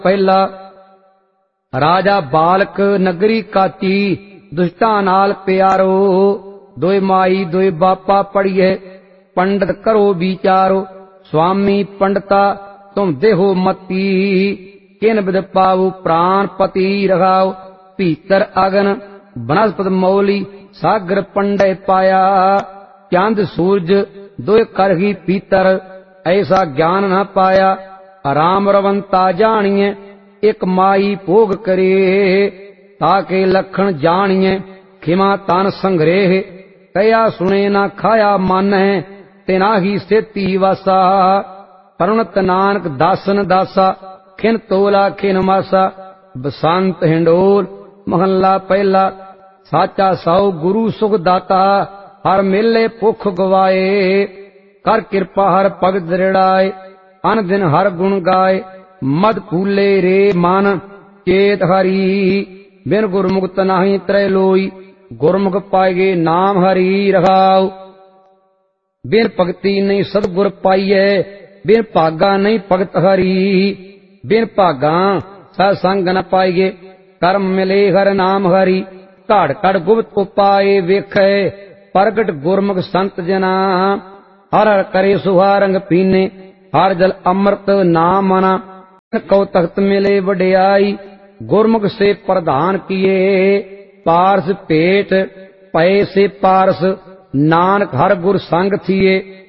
ਪਹਿਲਾ। राजा बालक नगरी काची, दुष्टा नाल प्यारो। दोए माई दोए बापा पढ़िए, पंडित करो विचारो। स्वामी पंडिता तुम देहो मती, किन बिद पावो प्राण पति रखाओ। भीतर अगन बनस्पत मौली, सागर पंडे पाया। चांद सूरज दोए करही पीतर, ऐसा ज्ञान न पाया। राम रवंता जानिए, एक माई भोग करे। ताके लखन जानिए, खिमा तन संग्रेह। कया सुने ना खाया मन है, तिना ही सेती वासा। परमत नानक दासन दासा, खिन तोला खिन मासा। बसंत हिंडोल महला पहला। साचा साऊ गुरु सुख दाता, हर मेले भुख गवाए। कर कृपा हर भगत दृढ़ाए, अन दिन हर गुण गाए। मद फूले रे मन चेत हरि, बिन गुरमुख नाही त्रय लोई। गुरमुख पाएगे नाम हरि रखाओ। बिन भगति नहीं सतगुर पाइए, बिन भागा नहीं भगत हरि। बिन भागा सत्संग न पाइए, कर्म मिले हर नाम हरि। घड़ घड़ गुप्त उपाय वेखे, प्रगट गुरमुख संत जना। हर हर करे सुहा रंग पीने, हर जल अमृत नाम मना। कौ तख्त मिले वड्याई, गुरमुख से प्रधान किए। पारस पेट पए से पारस, नानक हर गुर संग थिए।